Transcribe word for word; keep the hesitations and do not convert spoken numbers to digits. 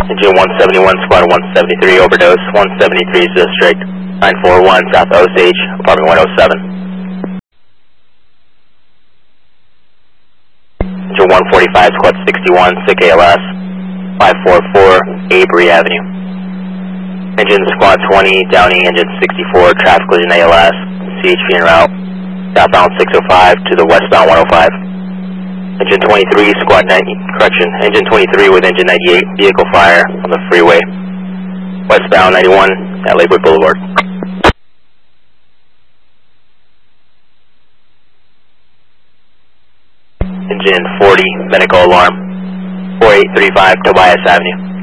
Engine one seventy-one, squad one seventy-three, overdose, one seventy-three District, nine four one, South Osage, apartment one oh seven. Engine one forty-five, squad sixty-one, sick A L S, five four four, Avery Avenue. Engine squad twenty, Downey, engine sixty-four, traffic collision A L S, C H P en route, southbound six oh five to the westbound one oh five. Engine twenty-three, squad ninety, correction, engine twenty-three with engine ninety-eight, vehicle fire on the freeway, westbound ninety-one at Lakewood Boulevard. Engine forty, medical alarm, four eight three five Tobias Avenue.